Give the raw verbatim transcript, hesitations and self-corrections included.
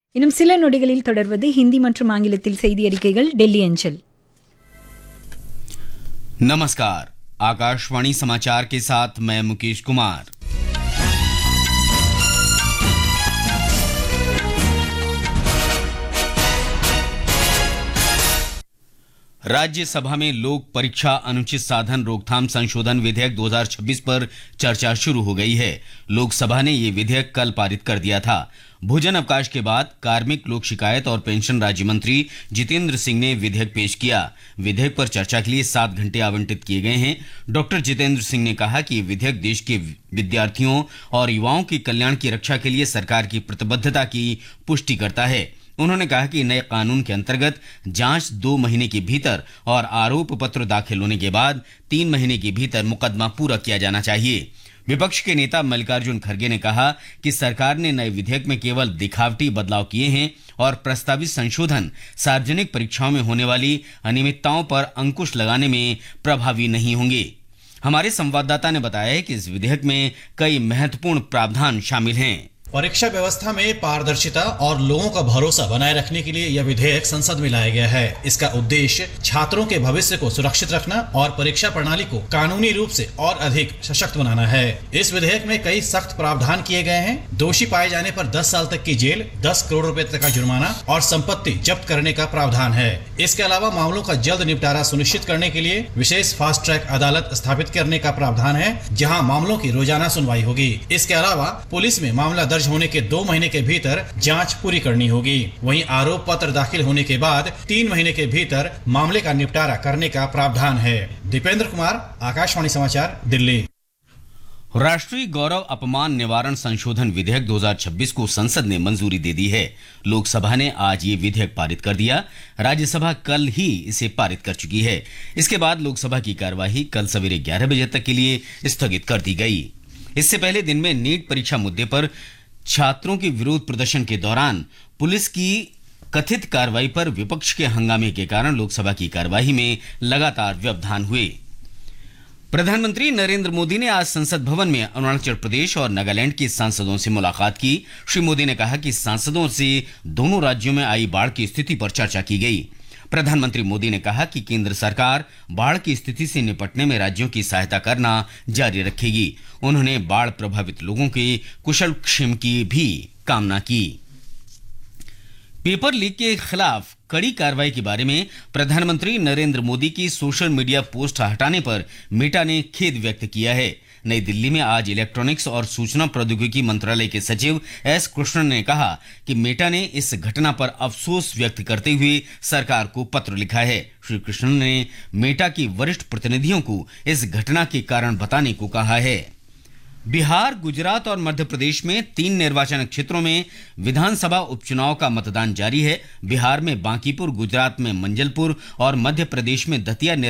இன்னும் சில நொடிகளில் தொடர்வது ஹிந்தி மற்றும் ஆங்கிலத்தில் செய்தி அறிக்கைகள் டெல்லி அஞ்சல். नमस्कार, आकाशवाणी समाचार के साथ मैं मुकेश कुमार। राज्यसभा में लोक परीक्षा अनुचित साधन रोकथाम संशोधन विधेयक दो हज़ार छब्बीस पर चर्चा शुरू हो गई है। लोकसभा ने ये विधेयक कल पारित कर दिया था। भोजन अवकाश के बाद कार्मिक लोक शिकायत और पेंशन राज्य मंत्री जितेंद्र सिंह ने विधेयक पेश किया। विधेयक पर चर्चा के लिए सात घंटे आवंटित किए गए हैं। डॉक्टर जितेंद्र सिंह ने कहा कि विधेयक देश के विद्यार्थियों और युवाओं के कल्याण की रक्षा के लिए सरकार की प्रतिबद्धता की पुष्टि करता है। उन्होंने कहा कि नए कानून के अंतर्गत जांच दो महीने के भीतर और आरोप पत्र दाखिल होने के बाद तीन महीने के भीतर मुकदमा पूरा किया जाना चाहिए। विपक्ष के नेता मल्लिकार्जुन खड़गे ने कहा कि सरकार ने नए विधेयक में केवल दिखावटी बदलाव किए हैं और प्रस्तावित संशोधन सार्वजनिक परीक्षाओं में होने वाली अनियमितताओं पर अंकुश लगाने में प्रभावी नहीं होंगे। हमारे संवाददाता ने बताया है कि इस विधेयक में कई महत्वपूर्ण प्रावधान शामिल हैं। परीक्षा व्यवस्था में पारदर्शिता और लोगों का भरोसा बनाए रखने के लिए यह विधेयक संसद में लाया गया है। इसका उद्देश्य छात्रों के भविष्य को सुरक्षित रखना और परीक्षा प्रणाली को कानूनी रूप से और अधिक सशक्त बनाना है। इस विधेयक में कई सख्त प्रावधान किए गए हैं। दोषी पाए जाने पर दस साल तक की जेल, दस करोड़ रुपए तक का जुर्माना और संपत्ति जब्त करने का प्रावधान है। इसके अलावा मामलों का जल्द निपटारा सुनिश्चित करने के लिए विशेष फास्ट ट्रैक अदालत स्थापित करने का प्रावधान है, जहाँ मामलों की रोजाना सुनवाई होगी। इसके अलावा पुलिस में मामला दर्ज होने के दो महीने के भीतर जांच पूरी करनी होगी। वहीं आरोप पत्र दाखिल होने के बाद तीन महीने के भीतर मामले का निपटारा करने का प्रावधान है। दीपेंद्र कुमार, आकाशवाणी समाचार, दिल्ली। राष्ट्रीय गौरव अपमान निवारण संशोधन विधेयक दो हज़ार छब्बीस को संसद ने मंजूरी दे दी है। लोकसभा ने आज ये विधेयक पारित कर दिया। राज्यसभा कल ही इसे पारित कर चुकी है। इसके बाद लोकसभा की कार्यवाही कल सवेरे ग्यारह बजे तक के लिए स्थगित कर दी गई। इससे पहले दिन में नीट परीक्षा मुद्दे पर छात्रों के विरोध प्रदर्शन के दौरान पुलिस की कथित कार्रवाई पर विपक्ष के हंगामे के कारण लोकसभा की कार्यवाही में लगातार व्यवधान हुए। प्रधानमंत्री नरेंद्र मोदी ने आज संसद भवन में अरुणाचल प्रदेश और नागालैंड के सांसदों से मुलाकात की। श्री मोदी ने कहा कि सांसदों से दोनों राज्यों में आई बाढ़ की स्थिति पर चर्चा की गई। प्रधानमंत्री मोदी ने कहा कि केंद्र सरकार बाढ़ की स्थिति से निपटने में राज्यों की सहायता करना जारी रखेगी। उन्होंने बाढ़ प्रभावित लोगों के कुशल क्षेम की भी कामना की। पेपर लीक के खिलाफ कड़ी कार्रवाई के बारे में प्रधानमंत्री नरेंद्र मोदी की सोशल मीडिया पोस्ट हटाने पर मेटा ने खेद व्यक्त किया है। नई दिल्ली में आज इलेक्ट्रॉनिक्स और सूचना प्रौद्योगिकी मंत्रालय के सचिव एस कृष्णन ने कहा कि मेटा ने इस घटना पर अफसोस व्यक्त करते हुए सरकार को पत्र लिखा है। श्री कृष्णन ने मेटा की वरिष्ठ प्रतिनिधियों को इस घटना के कारण बताने को कहा है। बिहार, गुजरात और मध्य प्रदेश में तीन निर्वाचन क्षेत्रों में विधानसभा उपचुनाव का मतदान जारी है। बिहार में बांकीपुर, गुजरात में मंजलपुर और मध्य प्रदेश में दतिया